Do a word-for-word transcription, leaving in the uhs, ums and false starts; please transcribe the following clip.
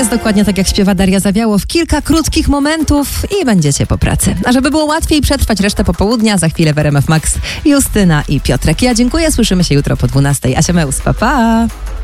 teraz dokładnie tak jak śpiewa Daria Zawiałow. Kilka krótkich momentów i będziecie po pracy. A żeby było łatwiej przetrwać resztę popołudnia, za chwilę w R M F Max Justyna i Piotrek. Ja dziękuję, słyszymy się jutro po dwunastej. Asia Meus, pa pa!